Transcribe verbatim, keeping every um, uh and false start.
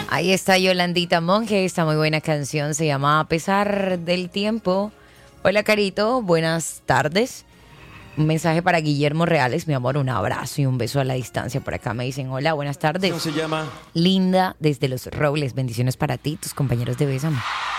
Ahí está Yolandita Monge, esta muy buena canción se llama A pesar del tiempo. Hola Carito, buenas tardes. Un mensaje para Guillermo Reales, mi amor, un abrazo y un beso a la distancia. Por acá me dicen, hola, buenas tardes. ¿Cómo se llama? Linda desde Los Robles, bendiciones para ti, tus compañeros de Bésame.